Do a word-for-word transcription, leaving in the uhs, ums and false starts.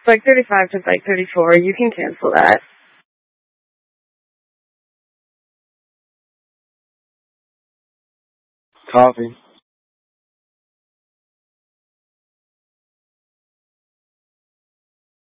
Bike thirty-five to Bike thirty-four. You can cancel that. Coffee.